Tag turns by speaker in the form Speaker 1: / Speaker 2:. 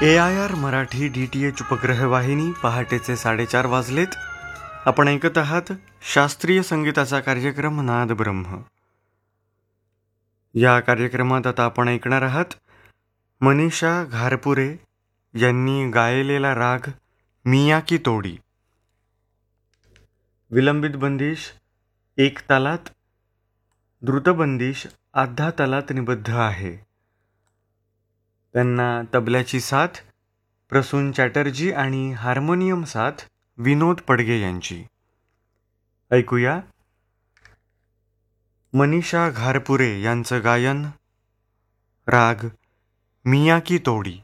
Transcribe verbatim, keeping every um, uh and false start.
Speaker 1: A I R Marathi D T H उपग्रह वाहिनी पहाटेचे साडेचार वाजलेत. आपण ऐकत आहात शास्त्रीय संगीताचा कार्यक्रम नाद ब्रह्म. या कार्यक्रमात आता आपण ऐकणार आहात मनीषा घारपुरे यांनी गायलेला राग मिया की तोडी. विलंबित बंदिश एक तालात, द्रुतबंदिश अर्धा तालात निबद्ध आहे. त्यांना तबल्याची साथ प्रसून चॅटर्जी आणि हार्मोनियम साथ विनोद पडगे यांची. ऐकूया मनीषा घारपुरे यांचं गायन राग मिया की तोडी.